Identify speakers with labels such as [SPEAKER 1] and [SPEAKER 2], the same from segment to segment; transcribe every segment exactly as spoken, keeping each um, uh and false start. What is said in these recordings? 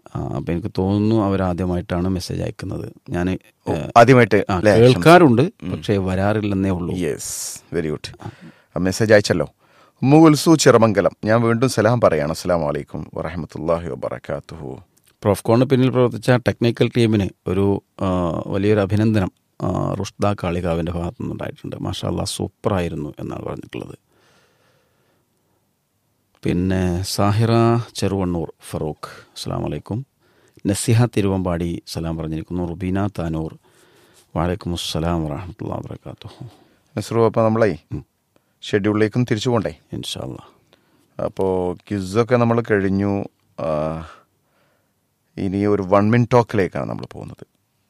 [SPEAKER 1] അപ്പം എനിക്ക് തോന്നുന്നു അവരാദ്യമായിട്ടാണ് മെസ്സേജ് അയക്കുന്നത്. ഞാൻ
[SPEAKER 2] ആദ്യമായിട്ട്
[SPEAKER 1] കേൾക്കാറുണ്ട്, പക്ഷേ വരാറില്ലെന്നേ ഉള്ളൂ.
[SPEAKER 2] Yes, very good. Message അയച്ചല്ലോ. Umm ഉൽസു Chiramangalam, ഞാൻ വീണ്ടും സലാം പറയാണ്. അസ്സലാമു അലൈക്കും വറഹ്മത്തുള്ളാഹി വബറകാതുഹു.
[SPEAKER 1] പ്രോഫ്കോണിന് പിന്നിൽ പ്രവർത്തിച്ച ടെക്നിക്കൽ ടീമിന് ഒരു വലിയൊരു അഭിനന്ദനം റുഷ്ദ കാളികാവിൻ്റെ ഭാഗത്തു നിന്നുണ്ടായിട്ടുണ്ട്. മാഷാ അല്ലാഹ്, സൂപ്പറായിരുന്നു എന്നാണ് പറഞ്ഞിട്ടുള്ളത്. പിന്നെ സാഹിറ ചെറുവണ്ണൂർ ഫറൂഖ്, അസ്സലാമു അലൈക്കും. നസിഹ തിരുവമ്പാടി സലാം പറഞ്ഞിരിക്കുന്നു. റുബീന താനൂർ, വഅലൈക്കും അസ്സലാം വറഹ്മത്തുള്ളാഹി വബറകാതുഹു.
[SPEAKER 2] നസ്രു, അപ്പോൾ നമ്മളെ ഷെഡ്യൂളിലേക്കും തിരിച്ചു പോകണ്ടേ
[SPEAKER 1] ഇൻഷാ അല്ലാഹ്.
[SPEAKER 2] അപ്പോൾ ക്വിസൊക്കെ നമ്മൾ കഴിഞ്ഞു. ഇനി ഒരു വൺ മിൻ ടോക്കിലേക്കാണ് നമ്മൾ പോകുന്നത്.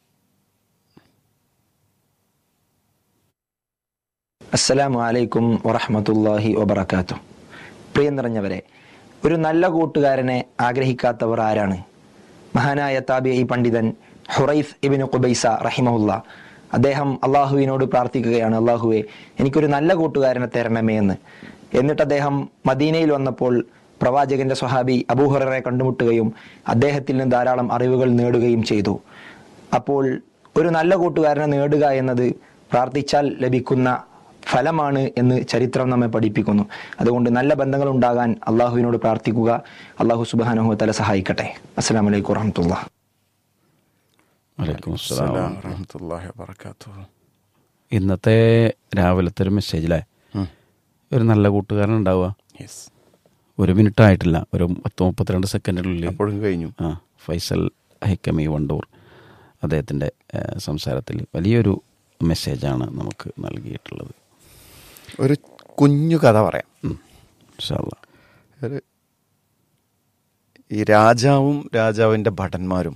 [SPEAKER 3] അസ്സലാമു അലൈക്കും വറഹ്മത്തുള്ളാഹി വബറകാതുഹു. പ്രിയം നിറഞ്ഞവരെ, ഒരു നല്ല കൂട്ടുകാരനെ ആഗ്രഹിക്കാത്തവർ ആരാണ്? മഹാനായ താബിഈ പണ്ഡിതൻ ഹുറൈസ് ഇബ്നു ഖുബൈസ റഹിമഹുല്ലാ, അദ്ദേഹം അള്ളാഹുവിനോട് പ്രാർത്ഥിക്കുകയാണ്, അള്ളാഹുവെ എനിക്കൊരു നല്ല കൂട്ടുകാരനെ തരണമേ എന്ന്. എന്നിട്ട് അദ്ദേഹം മദീനയിൽ വന്നപ്പോൾ പ്രവാചകന്റെ സ്വഹാബി അബൂ ഹുറൈറയെ കണ്ടുമുട്ടുകയും അദ്ദേഹത്തിൽ നിന്ന് ധാരാളം അറിവുകൾ നേടുകയും ചെയ്തു. അപ്പോൾ ഒരു നല്ല കൂട്ടുകാരനെ നേടുക എന്നത് പ്രാർത്ഥിച്ചാൽ ലഭിക്കുന്ന ഫലമാണ് എന്ന് ചരിത്രം നമ്മെ പഠിപ്പിക്കുന്നു. അതുകൊണ്ട് നല്ല ബന്ധങ്ങൾ ഉണ്ടാകാൻ അള്ളാഹുവിനോട് പ്രാർത്ഥിക്കുക. അള്ളാഹു സുബ്ഹാനഹു വ തആല സഹായിക്കട്ടെ. അസ്സലാമു അലൈക്കും വറഹ്മത്തുള്ളാഹി.
[SPEAKER 1] വഅലൈക്കും അസ്സലാം
[SPEAKER 2] വറഹ്മത്തുള്ളാഹി വബറകാതുഹു.
[SPEAKER 1] ഇന്നത്തെ രാവിലത്തെ ഒരു മെസ്സേജിലെ ഒരു നല്ല കൂട്ടുകാരൻ ഉണ്ടാവുക. ഒരു മിനിറ്റ് ആയിട്ടില്ല, ഒരു പത്ത് മുപ്പത്തിരണ്ട് സെക്കൻഡിനുള്ളിൽ
[SPEAKER 2] അപ്പോഴും കഴിഞ്ഞു.
[SPEAKER 1] ആ ഫൈസൽ ഹൈക്കമി വണ്ടൂർ അദ്ദേഹത്തിൻ്റെ സംസാരത്തിൽ വലിയൊരു മെസ്സേജാണ് നമുക്ക് നൽകിയിട്ടുള്ളത്.
[SPEAKER 2] ഒരു കുഞ്ഞു കഥ പറയാം
[SPEAKER 1] ഇൻഷാ അല്ലാഹ്.
[SPEAKER 2] ഒരു ഈ രാജാവും രാജാവിൻ്റെ ഭടന്മാരും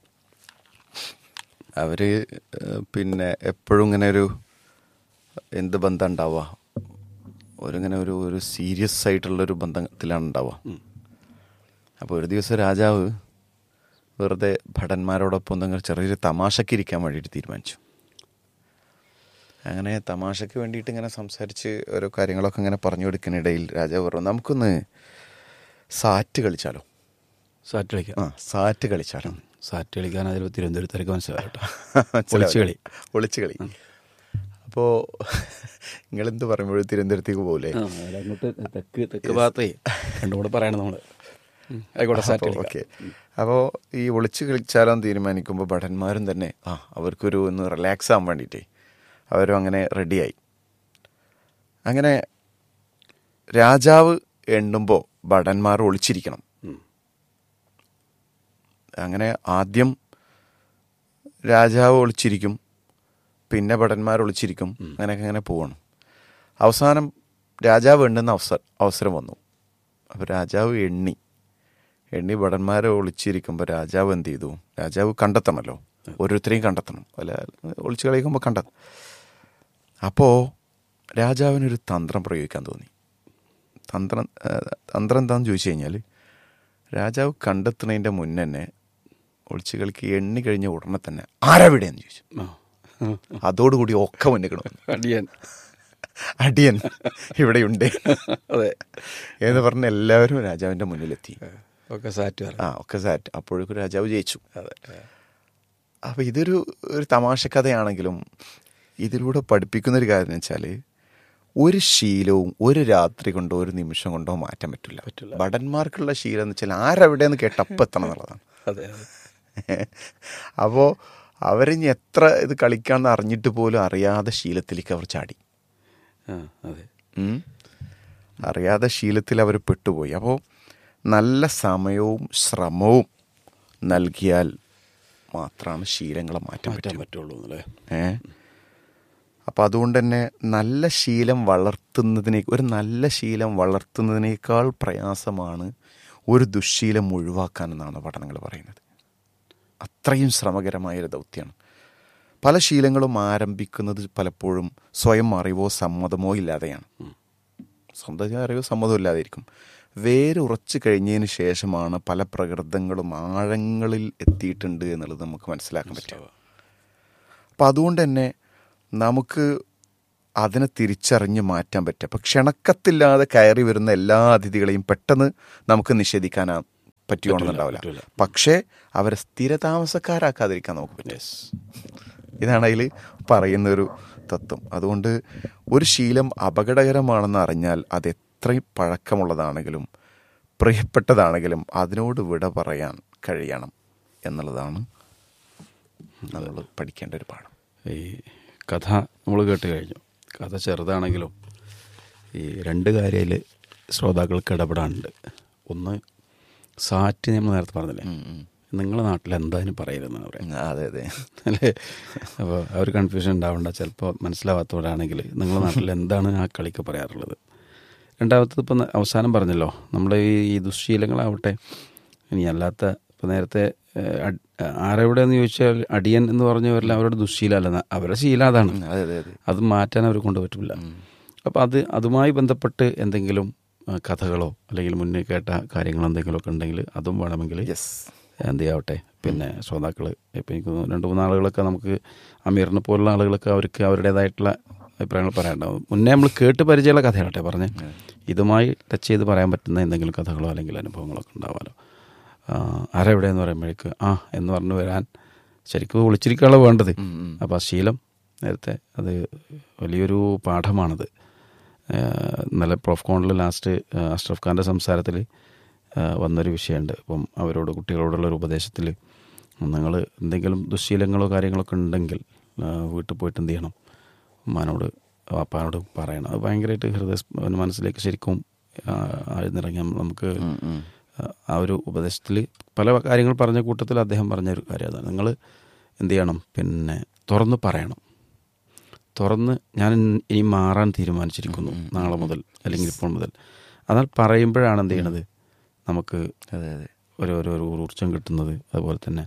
[SPEAKER 2] അവർ പിന്നെ എപ്പോഴും ഇങ്ങനെ ഒരു എന്ത് ബന്ധം ഉണ്ടാവുക, ഒരിങ്ങനെ ഒരു ഒരു സീരിയസ് ആയിട്ടുള്ളൊരു ബന്ധത്തിലാണ് ഉണ്ടാവുക. അപ്പോൾ ഒരു ദിവസം രാജാവ് വെറുതെ ഭടന്മാരോടൊപ്പം നിങ്ങൾ ചെറിയൊരു തമാശക്കിരിക്കാൻ വേണ്ടിയിട്ട് തീരുമാനിച്ചു. അങ്ങനെ തമാശയ്ക്ക് വേണ്ടിയിട്ട് ഇങ്ങനെ സംസാരിച്ച് ഓരോ കാര്യങ്ങളൊക്കെ ഇങ്ങനെ പറഞ്ഞു കൊടുക്കുന്നതിനിടയിൽ രാജാവ് പറഞ്ഞു, നമുക്കൊന്ന് സാറ്റ് കളിച്ചാലോ.
[SPEAKER 1] സാറ്റ് കളിക്കാം.
[SPEAKER 2] ആ സാറ്റ് കളിച്ചാലോ.
[SPEAKER 1] സാറ്റ് കളിക്കാൻ അതിൽ തിരുവനന്തപുരത്തേക്ക് മനസ്സിലായിട്ടോ.
[SPEAKER 2] ഒളിച്ചു കളി ഒളിച്ചു കളി അപ്പോൾ നിങ്ങളെന്ത് പറയുമ്പോഴും തിരുവനന്തപുരത്തേക്ക് പോകില്ലേ?
[SPEAKER 1] അങ്ങോട്ട് തെക്ക് തെക്ക് ഭാഗത്തേ രണ്ടും കൂടെ പറയണം നമ്മൾ. ആയിക്കോട്ടെ, സാറ്റ് കളിക്കാം.
[SPEAKER 2] ഓക്കെ. അപ്പോൾ ഈ ഒളിച്ചു കളിച്ചാലോന്ന് തീരുമാനിക്കുമ്പോൾ ഭടന്മാരും തന്നെ ആ അവർക്കൊരു ഒന്ന് റിലാക്സ് ആകാൻ വേണ്ടിയിട്ടേ അവരും അങ്ങനെ റെഡിയായി. അങ്ങനെ രാജാവ് എണ്ണുമ്പോൾ ഭടന്മാർ ഒളിച്ചിരിക്കണം. അങ്ങനെ ആദ്യം രാജാവ് ഒളിച്ചിരിക്കും, പിന്നെ ഭടന്മാർ ഒളിച്ചിരിക്കും, അങ്ങനെയൊക്കെ അങ്ങനെ പോകണം. അവസാനം രാജാവ് എണ്ണുന്ന അവസരം അവസരം വന്നു. അപ്പോൾ രാജാവ് എണ്ണി എണ്ണി ഭടന്മാരെ ഒളിച്ചിരിക്കുമ്പോൾ രാജാവ് എന്ത് ചെയ്തു? രാജാവ് കണ്ടെത്തണമല്ലോ, ഓരോരുത്തരെയും കണ്ടെത്തണം, അല്ല ഒളിച്ചു കളിക്കുമ്പോൾ കണ്ടെത്തും. അപ്പോൾ രാജാവിനൊരു തന്ത്രം പ്രയോഗിക്കാൻ തോന്നി. തന്ത്രം തന്ത്രം എന്താണെന്ന് ചോദിച്ചു കഴിഞ്ഞാൽ, രാജാവ് കണ്ടെത്തുന്നതിൻ്റെ മുന്നേ തന്നെ ഒളിച്ചു കളിക്ക് എണ്ണി കഴിഞ്ഞ ഉടനെ തന്നെ ആരവിടെയെന്ന് ചോദിച്ചു. അതോടുകൂടി ഒക്കെ മുന്നിക്കണം,
[SPEAKER 1] അടിയൻ
[SPEAKER 2] അടിയൻ ഇവിടെയുണ്ട് അതെ എന്ന് പറഞ്ഞ് എല്ലാവരും രാജാവിൻ്റെ മുന്നിലെത്തി.
[SPEAKER 1] ഒക്കെ സാറ്റ്
[SPEAKER 2] ആ ഒക്കെ സാറ്റ്. അപ്പോഴേക്കും രാജാവ് ജയിച്ചു. അതെ. അപ്പോൾ ഇതൊരു ഒരു തമാശ കഥയാണെങ്കിലും ഇതിലൂടെ പഠിപ്പിക്കുന്നൊരു കാര്യം എന്ന് വെച്ചാൽ, ഒരു ശീലവും ഒരു രാത്രി കൊണ്ടോ ഒരു നിമിഷം കൊണ്ടോ മാറ്റാൻ പറ്റില്ല പറ്റില്ല ഭടന്മാർക്കുള്ള ശീലം എന്ന് വെച്ചാൽ ആരെവിടെയെന്ന് കേട്ടപ്പം എത്തണം എന്നുള്ളതാണ്.
[SPEAKER 1] അതെ.
[SPEAKER 2] അപ്പോൾ അവരിനി എത്ര ഇത് കളിക്കാമെന്ന് അറിഞ്ഞിട്ട് പോലും അറിയാതെ ശീലത്തിലേക്ക് അവർ ചാടി.
[SPEAKER 1] അതെ,
[SPEAKER 2] അറിയാതെ ശീലത്തിൽ അവർ പെട്ടുപോയി. അപ്പോൾ നല്ല സമയവും ശ്രമവും നൽകിയാൽ മാത്രമാണ് ശീലങ്ങളെ മാറ്റാൻ
[SPEAKER 1] മാറ്റാൻ പറ്റുള്ളൂ അല്ലേ.
[SPEAKER 2] ഏ അപ്പം അതുകൊണ്ട് തന്നെ നല്ല ശീലം വളർത്തുന്നതിനെ ഒരു നല്ല ശീലം വളർത്തുന്നതിനേക്കാൾ പ്രയാസമാണ് ഒരു ദുശ്ശീലം ഒഴിവാക്കാനെന്നാണ് പഠനങ്ങൾ പറയുന്നത്. അത്രയും ശ്രമകരമായൊരു ദൗത്യമാണ്. പല ശീലങ്ങളും ആരംഭിക്കുന്നത് പലപ്പോഴും സ്വയം അറിവോ സമ്മതമോ ഇല്ലാതെയാണ്. സ്വന്തം അറിവോ സമ്മതമോ ഇല്ലാതെയിരിക്കും. വേരുറച്ച് കഴിഞ്ഞതിന് ശേഷമാണ് പല പ്രകൃതങ്ങളും ആഴങ്ങളിൽ എത്തിയിട്ടുണ്ട് എന്നുള്ളത് നമുക്ക് മനസ്സിലാക്കാൻ പറ്റുക. അപ്പം അതുകൊണ്ട് തന്നെ നമുക്ക് അതിനെ തിരിച്ചറിഞ്ഞ് മാറ്റാൻ പറ്റുക. അപ്പം ക്ഷണക്കത്തില്ലാതെ കയറി വരുന്ന എല്ലാ അതിഥികളെയും പെട്ടെന്ന് നമുക്ക് നിഷേധിക്കാനാ പറ്റിയോണമെന്നുണ്ടാവില്ല. പക്ഷേ അവരെ സ്ഥിരതാമസക്കാരാക്കാതിരിക്കാൻ നമുക്ക് പറ്റും. ഇതാണ് അതിൽ പറയുന്നൊരു തത്വം. അതുകൊണ്ട് ഒരു ശീലം അപകടകരമാണെന്ന് അറിഞ്ഞാൽ അത് എത്രയും പഴക്കമുള്ളതാണെങ്കിലും പ്രിയപ്പെട്ടതാണെങ്കിലും അതിനോട് വിട പറയാൻ കഴിയണം എന്നുള്ളതാണ് നമ്മൾ പഠിക്കേണ്ട ഒരു പാഠം.
[SPEAKER 1] ഈ കഥ നമ്മൾ കേട്ട് കഴിഞ്ഞു. കഥ ചെറുതാണെങ്കിലും ഈ രണ്ട് കാര്യത്തിൽ ശ്രോതാക്കൾക്ക് ഇടപെടാനുണ്ട്. ഒന്ന്, സാറ്റ് നമ്മൾ നേരത്തെ പറഞ്ഞില്ലേ, നിങ്ങളുടെ നാട്ടിൽ എന്തായാലും പറയരുതെന്നാണ് പറയുന്നത്.
[SPEAKER 2] അതെ അതെ
[SPEAKER 1] അല്ലേ? അപ്പോൾ ആ ഒരു കൺഫ്യൂഷൻ ഉണ്ടാവണ്ട. ചിലപ്പോൾ മനസ്സിലാവാത്തവരാണെങ്കിൽ നിങ്ങളുടെ നാട്ടിൽ എന്താണ് ആ കളിക്ക് പറയാറുള്ളത്. രണ്ടാമത്തത് ഇപ്പം അവസാനം പറഞ്ഞല്ലോ, നമ്മുടെ ഈ ഈ ദുശ്ശീലങ്ങളാവട്ടെ, ഇനി അല്ലാത്ത ഇപ്പം നേരത്തെ ആരെവിടെയെന്ന് ചോദിച്ചാൽ അടിയൻ എന്ന് പറഞ്ഞവരില്ല, അവരുടെ ദുശ്ശീലമല്ല, അവരുടെ ശീലം അതാണ്.
[SPEAKER 2] അതെ അതെ അതെ
[SPEAKER 1] അത് മാറ്റാൻ അവർ കൊണ്ട് പറ്റില്ല. അപ്പോൾ അത് അതുമായി ബന്ധപ്പെട്ട് എന്തെങ്കിലും കഥകളോ അല്ലെങ്കിൽ മുന്നേ കേട്ട കാര്യങ്ങളോ എന്തെങ്കിലുമൊക്കെ ഉണ്ടെങ്കിൽ അതും വേണമെങ്കിൽ എന്ത് ചെയ്യാവട്ടെ. പിന്നെ ശ്രോതാക്കൾ ഇപ്പം എനിക്ക് രണ്ട് മൂന്ന് ആളുകളൊക്കെ നമുക്ക് അമീറിനെ പോലുള്ള ആളുകളൊക്കെ അവർക്ക് അവരുടേതായിട്ടുള്ള അഭിപ്രായങ്ങൾ പറയാനുണ്ടാവും. മുന്നേ നമ്മൾ കേട്ട് പരിചയമുള്ള കഥയാവട്ടെ പറഞ്ഞ് ഇതുമായി ടച്ച് ചെയ്ത് പറയാൻ പറ്റുന്ന എന്തെങ്കിലും കഥകളോ അല്ലെങ്കിൽ അനുഭവങ്ങളൊക്കെ ഉണ്ടാവാമല്ലോ. ആരെവിടെയെന്ന് പറയുമ്പോഴേക്ക് ആ എന്ന് പറഞ്ഞു വരാൻ ശരിക്കും വിളിച്ചിരിക്കാനുള്ള വേണ്ടത്. അപ്പോൾ ആ ശീലം നേരത്തെ അത് വലിയൊരു പാഠമാണത്. ഇന്നലെ പ്രോഫ് കോണിൽ ലാസ്റ്റ് അഷ്റഫ് ഖാൻ്റെ സംസാരത്തിൽ വന്നൊരു വിഷയമുണ്ട്. അപ്പം അവരോട് കുട്ടികളോടുള്ളൊരു ഉപദേശത്തിൽ നിങ്ങൾ എന്തെങ്കിലും ദുശ്ശീലങ്ങളോ കാര്യങ്ങളൊക്കെ ഉണ്ടെങ്കിൽ വീട്ടിൽ പോയിട്ട് എന്ത് ചെയ്യണം, ഉമ്മാനോട് വാപ്പാനോട് പറയണം. അത് ഭയങ്കരമായിട്ട് ഹൃദയ മനസ്സിലേക്ക് ശരിക്കും ആഴ്ന്നിറങ്ങാൻ നമുക്ക് ആ ഒരു ഉപദേശത്തിൽ പല കാര്യങ്ങൾ പറഞ്ഞ കൂട്ടത്തിൽ അദ്ദേഹം പറഞ്ഞൊരു കാര്യം അതാണ്. നിങ്ങൾ എന്ത് ചെയ്യണം, പിന്നെ തുറന്ന് പറയണം. തുറന്ന് ഞാൻ ഇനി മാറാൻ തീരുമാനിച്ചിരിക്കുന്നു നാളെ മുതൽ അല്ലെങ്കിൽ ഇപ്പോൾ മുതൽ. എന്നാൽ പറയുമ്പോഴാണ് എന്ത് ചെയ്യണത്, നമുക്ക് ഒരു ഒരു ഒരു ഊർജ്ജം കിട്ടുന്നത്. അതുപോലെ തന്നെ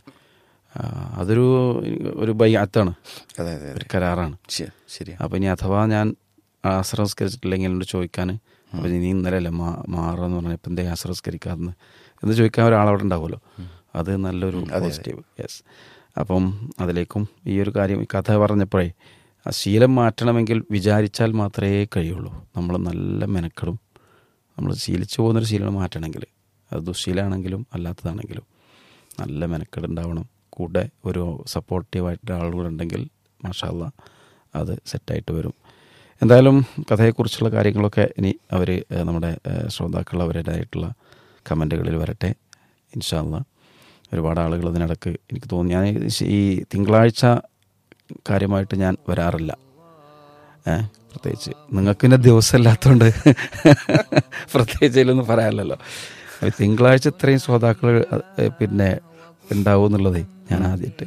[SPEAKER 1] അതൊരു ഒരു ബൈഅത്താണ്, ഒരു കരാറാണ്.
[SPEAKER 2] ശരി.
[SPEAKER 1] അപ്പോൾ ഇനി അഥവാ ഞാൻ ആശ്രവസ്കരിച്ചിട്ടില്ലെങ്കിൽ എന്നോട് ചോദിക്കാൻ, അപ്പോൾ നീ ഇന്നലെ അല്ലേ മാ മാറാന്ന് പറഞ്ഞാൽ ഇപ്പം എന്തേ ആശ്രവസ്കരിക്കാമെന്ന് എന്ന് ചോദിക്കാൻ ഒരാളവിടെ ഉണ്ടാവുമല്ലോ. അത് നല്ലൊരു പോസിറ്റീവ്. യെസ്. അപ്പം അതിലേക്കും ഈ ഒരു കാര്യം ഈ കഥ പറഞ്ഞപ്പോഴേ ആ ശീലം മാറ്റണമെങ്കിൽ വിചാരിച്ചാൽ മാത്രമേ കഴിയുള്ളൂ. നമ്മൾ നല്ല മെനക്കെടും. നമ്മൾ ശീലിച്ചു പോകുന്നൊരു ശീലം മാറ്റണമെങ്കിൽ, അത് ദുശ്ശീലമാണെങ്കിലും അല്ലാത്തതാണെങ്കിലും നല്ല മെനക്കെടുണ്ടാവണം. കൂടെ ഒരു സപ്പോർട്ടീവായിട്ട് ആളുകളുണ്ടെങ്കിൽ മാഷാ അല്ലാഹ് അത് സെറ്റായിട്ട് വരും. എന്തായാലും കഥയെക്കുറിച്ചുള്ള കാര്യങ്ങളൊക്കെ ഇനി അവർ നമ്മുടെ ശ്രോതാക്കൾ അവരുടേതായിട്ടുള്ള കമൻറ്റുകളിൽ വരട്ടെ ഇൻഷാ അല്ലാഹ്. ഒരുപാട് ആളുകൾ അതിനിടക്ക് എനിക്ക് തോന്നി, ഞാൻ ഈ തിങ്കളാഴ്ച കാര്യമായിട്ട് ഞാൻ വരാറില്ല. ഏഹ് പ്രത്യേകിച്ച് നിങ്ങൾക്ക് പിന്നെ ദിവസമില്ലാത്തതുകൊണ്ട് പ്രത്യേകിച്ച് ഇതിലൊന്നും പറയാനില്ലല്ലോ. തിങ്കളാഴ്ച ഇത്രയും ശ്രോതാക്കൾ പിന്നെ ഉണ്ടാവും എന്നുള്ളതേ ഞാൻ ആദ്യമായിട്ട്.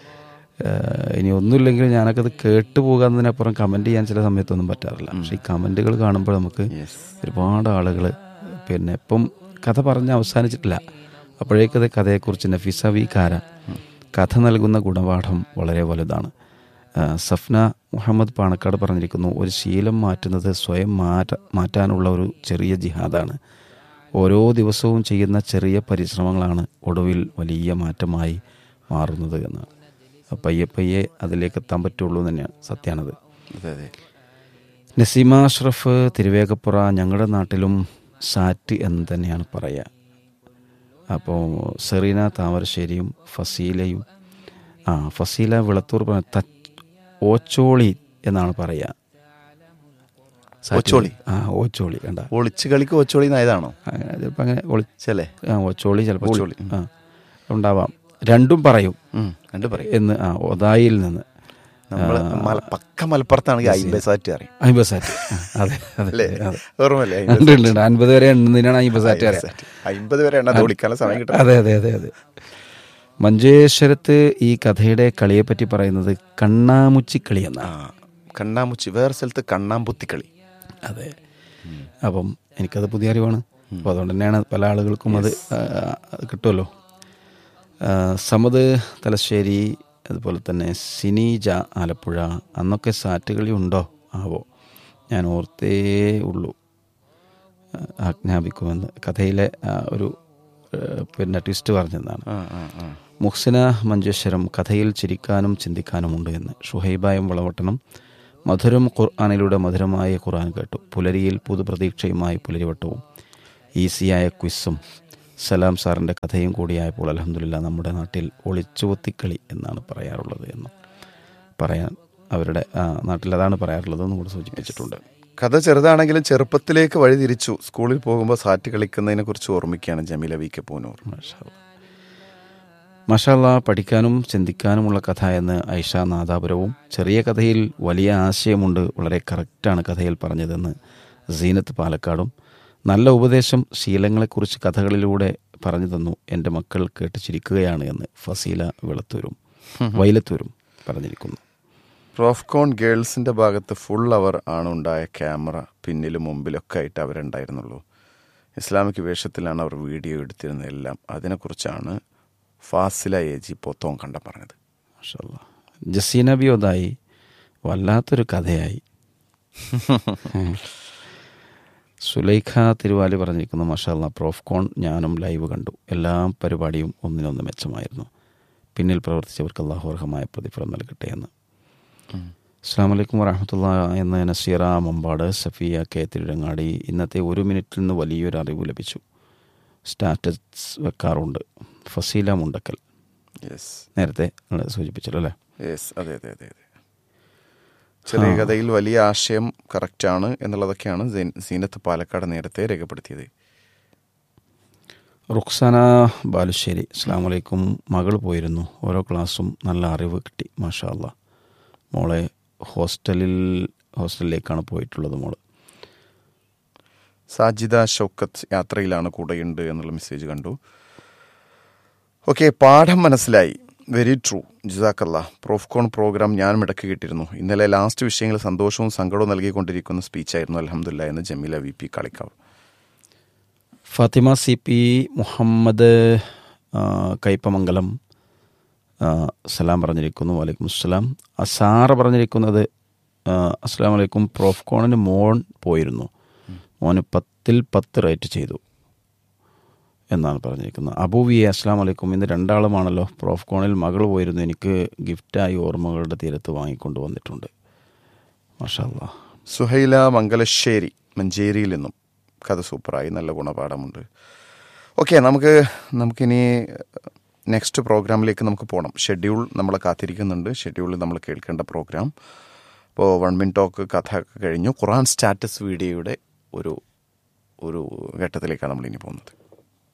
[SPEAKER 1] ഇനി ഒന്നുമില്ലെങ്കിൽ ഞാനൊക്കെ അത് കേട്ടു പോകാന്നതിനപ്പുറം കമൻറ്റ് ചെയ്യാൻ ചില സമയത്തൊന്നും പറ്റാറില്ല. പക്ഷേ ഈ കമൻറ്റുകൾ കാണുമ്പോൾ നമുക്ക് ഒരുപാട് ആളുകൾ പിന്നെ ഇപ്പം കഥ പറഞ്ഞ് അവസാനിച്ചിട്ടില്ല, അപ്പോഴേക്കത് കഥയെക്കുറിച്ച് നഫീസ വി കാര കഥ നൽകുന്ന ഗുണപാഠം വളരെ വലുതാണ്. സഫ്ന മുഹമ്മദ് പാണക്കാട് പറഞ്ഞിരിക്കുന്നു, ഒരു ശീലം മാറ്റുന്നത് സ്വയം മാറ്റ മാറ്റാനുള്ള ഒരു ചെറിയ ജിഹാദാണ്. ഓരോ ദിവസവും ചെയ്യുന്ന ചെറിയ പരിശ്രമങ്ങളാണ് ഒടുവിൽ വലിയ മാറ്റമായി മാറുന്നത് എന്ന്. പയ്യെ പയ്യെ അതിലേക്ക് എത്താൻ പറ്റുള്ളൂ തന്നെയാണ്, സത്യമാണത്. നസീമ അഷ്റഫ് തിരുവേഗപ്പുറ, ഞങ്ങളുടെ നാട്ടിലും സാറ്റ് എന്ന് തന്നെയാണ് പറയുക. അപ്പോൾ സെറീന താമരശ്ശേരിയും ഫസീലയും ആ ഫസീല വിളത്തൂർ പറഞ്ഞ ഓച്ചോളി എന്നാണ് പറയുക.
[SPEAKER 2] ഓച്ചോളി
[SPEAKER 1] ആ ഓച്ചോളി കണ്ട
[SPEAKER 2] ഒളിച്ച് കളിക്ക് ഓച്ചോളി എന്നായതാണോ?
[SPEAKER 1] ചിലപ്പോൾ അങ്ങനെ ഒളിച്ചല്ലേ ആ ഓച്ചോളി ചിലപ്പോൾ
[SPEAKER 2] ഓച്ചോളി
[SPEAKER 1] ആ ഉണ്ടാവാം. രണ്ടും പറയും
[SPEAKER 2] രണ്ടും പറയും
[SPEAKER 1] എന്ന് ആ ഒതായിൽ നിന്ന്
[SPEAKER 2] നമ്മൾ പക്ക മലപ്പുറത്താണെങ്കിൽ അയ്മ്പസാറ്റ് അറിയും.
[SPEAKER 1] അയ്മ്പസാറ്റ് അതെ അതെ
[SPEAKER 2] ഓർമ്മല്ലേ?
[SPEAKER 1] അൻപത് വരെ എണ്ണുന്നതിനാണ് അയ്മ്പസാറ്റ് അറിയാം.
[SPEAKER 2] അമ്പത് വരെ എണ്ണ വിളിക്കാനുള്ള സമയം കിട്ടും.
[SPEAKER 1] അതെ അതെ അതെ അതെ മഞ്ചേശ്വരത്ത് ഈ കഥയുടെ കളിയെ പറ്റി പറയുന്നത് കണ്ണാമുച്ചിക്കളി എന്നാണ്.
[SPEAKER 2] കണ്ണാമുച്ചി, വേറെ സ്ഥലത്ത് കണ്ണാമ്പുത്തിക്കളി.
[SPEAKER 1] അതെ. അപ്പം എനിക്കത് പുതിയ അറിവാണ്. അപ്പോൾ അതുകൊണ്ട് തന്നെയാണ് പല ആളുകൾക്കും അത് കിട്ടുമല്ലോ. സമദ് തലശ്ശേരി, അതുപോലെ തന്നെ സിനീജ ആലപ്പുഴ, അന്നൊക്കെ സാറ്റുകളി ഉണ്ടോ ആവോ, ഞാൻ ഓർത്തേ ഉള്ളൂ ആജ്ഞാപിക്കുമെന്ന് കഥയിലെ ഒരു പിന്നെ ട്വിസ്റ്റ് പറഞ്ഞതാണ്. മുഹ്സിന മഞ്ചേശ്വരം, കഥയിൽ ചിരിക്കാനും ചിന്തിക്കാനുമുണ്ട് എന്ന്. ഷുഹൈബായും വളവട്ടണം, മധുരം ഖുർആനിലൂടെ മധുരമായ ഖുർആൻ കേട്ടു. പുലരിയിൽ പുതുപ്രതീക്ഷയുമായി പുലരിവട്ടവും ഈസിയായ ക്വിസും സലാം സാറിൻ്റെ കഥയും കൂടിയായപ്പോൾ അൽഹംദുലില്ലാ നമ്മുടെ നാട്ടിൽ ഒളിച്ചുകൊത്തിക്കളി എന്നാണ് പറയാറുള്ളത് എന്ന് പറയാൻ അവരുടെ ആ, നാട്ടിൽ അതാണ് പറയാറുള്ളത് എന്നും കൂടെ സൂചിപ്പിച്ചിട്ടുണ്ട്.
[SPEAKER 2] കഥ ചെറുതാണെങ്കിലും ചെറുപ്പത്തിലേക്ക് വഴിതിരിച്ചു. സ്കൂളിൽ പോകുമ്പോൾ സാറ്റ് കളിക്കുന്നതിനെ കുറിച്ച് ഓർമ്മിക്കുകയാണ് ജമീല വി കെ പൂനൂർ.
[SPEAKER 1] മാഷാല്ലാ, പഠിക്കാനും ചിന്തിക്കാനുമുള്ള കഥ എന്ന് ഐഷ നാദാപുരവും, ചെറിയ കഥയിൽ വലിയ ആശയമുണ്ട്, വളരെ കറക്റ്റാണ് കഥയിൽ പറഞ്ഞതെന്ന് സീനത്ത് പാലക്കാടും, നല്ല ഉപദേശം ശീലങ്ങളെക്കുറിച്ച് കഥകളിലൂടെ പറഞ്ഞു തന്നു, എൻ്റെ മക്കൾ കേട്ട് ചിരിക്കുകയാണ് എന്ന് ഫസീല വെളുത്തൂരും വൈലത്തൂരും പറഞ്ഞിരിക്കുന്നു.
[SPEAKER 2] പ്രോഫ്കോൺ ഗേൾസിൻ്റെ ഭാഗത്ത് ഫുൾ അവർ ആണ് ഉണ്ടായ ക്യാമറ, പിന്നിലും മുമ്പിലൊക്കെ ആയിട്ട് അവരുണ്ടായിരുന്നുള്ളൂ. ഇസ്ലാമിക് വേഷത്തിലാണ് അവർ വീഡിയോ എടുത്തിരുന്നതെല്ലാം. അതിനെക്കുറിച്ചാണ് ഫാസില എ ജി പൊത്തോം കണ്ട പറഞ്ഞത്.
[SPEAKER 1] മാഷാല്ലാ, ജസീന ബിയോദായി വല്ലാത്തൊരു കഥയായി. സുലൈഖ തിരുവാലി പറഞ്ഞിരിക്കുന്നു, മാഷാല്ലാ പ്രോഫ്കോൺ ഞാനും ലൈവ് കണ്ടു, എല്ലാ പരിപാടിയും ഒന്നിനൊന്ന് മെച്ചമായിരുന്നു, പിന്നിൽ പ്രവർത്തിച്ചവർക്ക് അല്ലാഹു അർഹമായ പ്രതിഫലം നൽകട്ടെ എന്ന്. അസ്സാം വലൈക്കും വറഹമത്തുള്ള എന്ന് നസീറ മമ്പാട്, സഫിയ കെ തിരുരങ്ങാടി. ഇന്നത്തെ ഒരു മിനിറ്റിൽ നിന്ന് വലിയൊരു അറിവ് ലഭിച്ചു. സ്റ്റാറ്റസ് വെക്കാറുണ്ട് ഫസീല മുണ്ടക്കൽ.
[SPEAKER 2] യെസ്,
[SPEAKER 1] നേരത്തെ സൂചിപ്പിച്ചല്ലോ അല്ലേ?
[SPEAKER 2] യെസ്, അതെ അതെ അതെ അതെ. ചെറിയ കഥയിൽ വലിയ ആശയം കറക്റ്റാണ് എന്നുള്ളതൊക്കെയാണ് സീനത്ത് പാലക്കാട് നേരത്തെ രേഖപ്പെടുത്തിയത്.
[SPEAKER 1] റുക്സാന ബാലുശ്ശേരി, അസ്സാം വലൈക്കും, മകൾ പോയിരുന്നു, ഓരോ ക്ലാസ്സും നല്ല അറിവ് കിട്ടി, മാഷാ അല്ലാ. മോളെ ഹോസ്റ്റലിൽ ഹോസ്റ്റലിലേക്കാണ് പോയിട്ടുള്ളത് മോള്.
[SPEAKER 2] സാജിദ ഷൗക്കത്ത് യാത്രയിലാണ്, കൂടെയുണ്ട് എന്നുള്ള മെസ്സേജ് കണ്ടു. ഓക്കെ, പാഠം മനസ്സിലായി, വെരി ട്രൂ, ജസാക്കല്ലാ. പ്രോഫ്കോൺ പ്രോഗ്രാം ഞാനും ഇടയ്ക്ക് കിട്ടിയിരുന്നു. ഇന്നലെ ലാസ്റ്റ് വിഷയങ്ങൾ സന്തോഷവും സങ്കടവും നൽകിക്കൊണ്ടിരിക്കുന്ന സ്പീച്ചായിരുന്നു, അൽഹംദുലില്ലാ എന്ന് Jameela V P Kalikkavu.
[SPEAKER 1] Fathima C P Muhammad Kaipamangalam സലാം പറഞ്ഞിരിക്കുന്നു, വലൈക്കും അസ്സലാം. അസാറ പറഞ്ഞിരിക്കുന്നത്, അസ്സലാം വലൈക്കും, പ്രോഫ്കോണിന് മോൻ പോയിരുന്നു, മോന് പത്തിൽ പത്ത് റേറ്റ് ചെയ്തു എന്നാണ് പറഞ്ഞിരിക്കുന്നത്. അബൂവി അസ്സലാം വലൈക്കും, ഇന്ന് രണ്ടാളുമാണല്ലോ, പ്രോഫ്കോണിൽ മകൾ പോയിരുന്നു, എനിക്ക് ഗിഫ്റ്റായി ഓർമ്മകളുടെ തീരത്ത് വാങ്ങിക്കൊണ്ട് വന്നിട്ടുണ്ട്, മാഷാ അല്ലാ.
[SPEAKER 2] സുഹൈല മംഗലശ്ശേരി മഞ്ചേരിയിൽ നിന്നും കഥ സൂപ്പറായി, നല്ല ഗുണപാഠമുണ്ട്. ഓക്കെ, നമുക്ക് നമുക്കിനി നെക്സ്റ്റ് പ്രോഗ്രാമിലേക്ക് നമുക്ക് പോകണം. ഷെഡ്യൂൾ നമ്മളെ കാത്തിരിക്കുന്നുണ്ട്. ഷെഡ്യൂളിൽ നമ്മൾ കേൾക്കേണ്ട പ്രോഗ്രാം ഇപ്പോൾ വൺ മിൻ ടോക്ക് കഥ ഒക്കെ കഴിഞ്ഞു. ഖുർആൻ സ്റ്റാറ്റസ് വീഡിയോയുടെ ഒരു ഒരു ഘട്ടത്തിലേക്കാണ് നമ്മളിനി പോകുന്നത്.